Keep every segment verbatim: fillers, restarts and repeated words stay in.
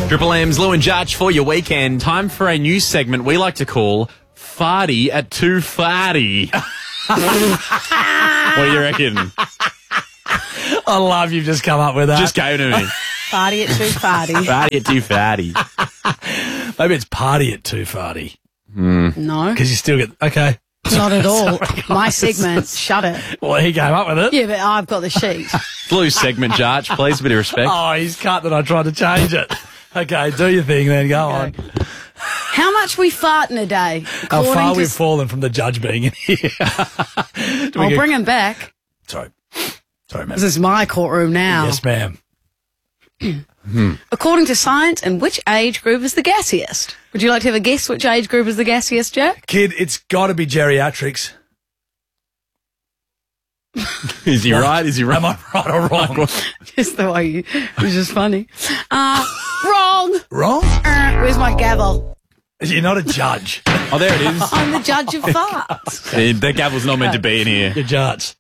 Triple M's Lou and Judge for your weekend. Time for a new segment we like to call Farty at two Farty. What do you reckon? I love you've just come up with that. Just go to me. Farty at two farty. Farty at two Farty. Maybe it's party at two farty. No, Because you still get... Okay. not at all. My segment, shut it. Well, he came up with it. Yeah, but I've got the sheet. Blue segment, Judge. Please, a bit of respect. Oh, he's cut that I tried to change it. Okay, do your thing then. Go on. How much we fart in a day? How according far to we've s- fallen from the judge being in here. Do we I'll get- bring him back. Sorry. Sorry, ma'am. This is my courtroom now. Yes, ma'am. According to science, in which age group is the gassiest? Would you like to have a guess which age group is the gassiest, Jack? Kid, it's got to be geriatrics. Is he right? Is he right? Am I right or wrong? Just the way you, it was just funny. Uh, wrong. Wrong? Uh, where's my gavel? You're not a judge. Oh, there it is. I'm the judge of farts. The, the gavel's not meant to be in here. You're judge.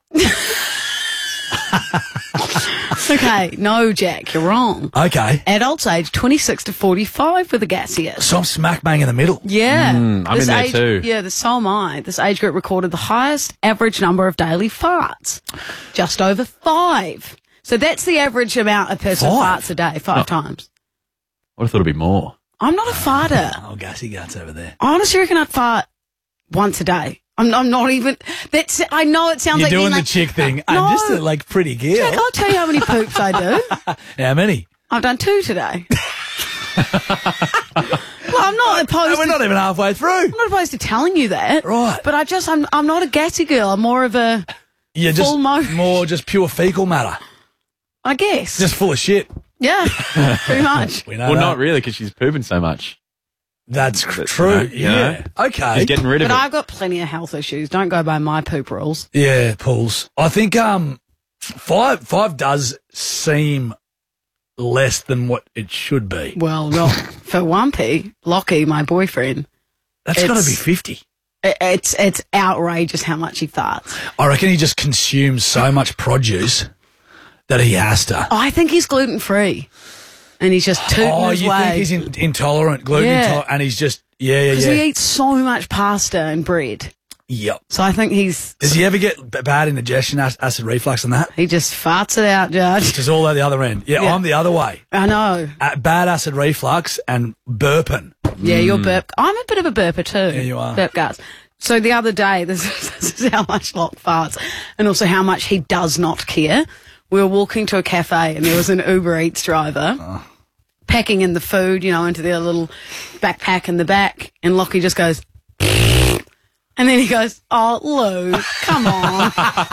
Okay, no, Jack, you're wrong. Okay. Adults aged twenty-six to forty-five were the gassiest. So I'm smack bang in the middle. Yeah. Mm, I'm This in there age, too. Yeah, the so am I. This age group recorded the highest average number of daily farts, just over five. So that's the average amount a person Five? farts a day, five times. I would have thought it'd be more. I'm not a farter. Oh, gassy guts over there. I honestly reckon I'd fart once a day. I'm, I'm not even. That's. I know it sounds You're like doing being the like, chick thing. No. I'm just a, like, pretty girl. Jack, I'll tell you how many poops I do. How many? I've done two today. Well, I'm not opposed. No, we're to, not even halfway through. I'm not opposed to telling you that. Right. But I just. I'm. I'm not a gassy girl. I'm more of a. You're just Full motion. more just pure fecal matter. I guess. Just full of shit. Yeah. Pretty much. We know Well, that. not really, because she's pooping so much. That's cr- But, true. you know, Yeah. Okay. She's getting rid of But it. I've got plenty of health issues. Don't go by my poop rules. Yeah, pools. I think um, five five does seem less than what it should be. Well, not for Wumpy, Lockie, my boyfriend. That's got to It's- be fifty. it- It's it's outrageous how much he farts. I reckon he just consumes so much produce that he has to. I think he's gluten free, and he's just tooting Oh, his you way. think he's in, intolerant, gluten Yeah. intolerant, and he's just, yeah, yeah, Because yeah. he eats so much pasta and bread. Yep. So I think he's Does he ever get b- bad indigestion, ac- acid reflux and that? he just farts it out, Judge. Just all at the other end. Yeah, Yeah. I'm the other way. I know. Uh, bad acid reflux and burping. Yeah, you're burp. I'm a bit of a burper too. Yeah, you are. Burp guts. So the other day, this, this is how much Locke farts, and also how much he does not care. We were walking to a cafe, and there was an Uber Eats driver Oh. packing in the food, you know, into their little backpack in the back, and Lockie just goes, and then he goes, "Oh, Lou, come on."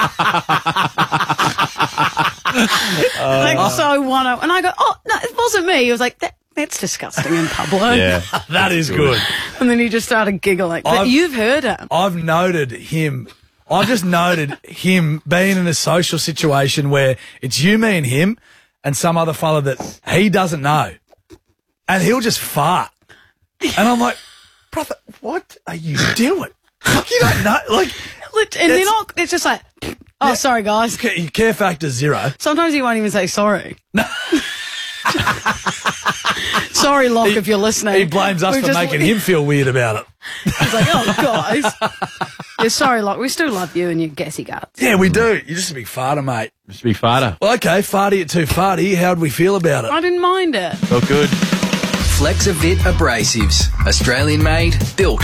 Like, so one of, and I go, "Oh, no, it wasn't me." He was like, that, that's disgusting in public. Yeah. That is good. And then he just started giggling. But I've- you've heard him. I've noted him. I've just noted him being in a social situation where it's you, me, and him, and some other fella that he doesn't know, and he'll just fart, and I'm like, brother, what are you doing? Like, you don't know, like, Lit- And they're It's- not, it's just like, oh, sorry, guys. ca- your care factor zero. Sometimes he won't even say sorry. Sorry, Locke, if you're listening. He blames us We've for just- making him feel weird about it. He's like, oh, guys. Yeah, sorry, Locke. We still love you and your gassy guts. Yeah, we do. You're just a big farter, mate. Just a big farter. Well, okay, farty at two farty. How'd we feel about it? I didn't mind it. Felt good. Flexavit Abrasives. Australian made, built